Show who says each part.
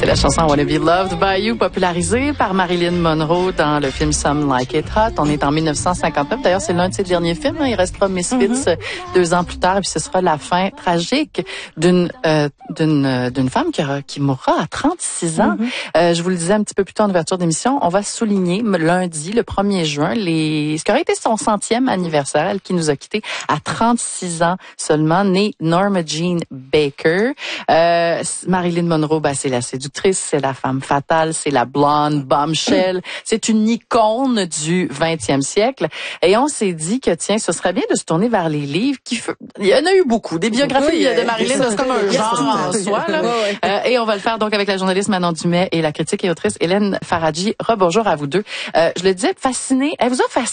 Speaker 1: C'est la chanson I Wanna Be Loved by You, popularisée par Marilyn Monroe dans le film Some Like It Hot. On est en 1959. D'ailleurs, c'est l'un de ses derniers films. Il restera Misfits 2 ans plus tard. Et puis ce sera la fin tragique d'une femme qui mourra à 36 ans. Je vous le disais un petit peu plus tôt en ouverture d'émission. On va souligner lundi, le 1er juin, ce qui aurait été son 100e anniversaire. Elle qui nous a quittés à 36 ans seulement, née Norma Jean Baker. Marilyn Monroe, c'est la séductrice, c'est la femme fatale, c'est la blonde bombshell. C'est une icône du 20e siècle. Et on s'est dit que, tiens, ce serait bien de se tourner vers les livres il y en a eu beaucoup. Des biographies de Marilyn, c'est comme un genre en soi, là. Et on va le faire donc avec la journaliste Manon Dumais et la critique et autrice Hélène Faradji. Rebonjour à vous deux. Je le disais, fascinée. Elle vous a fasciné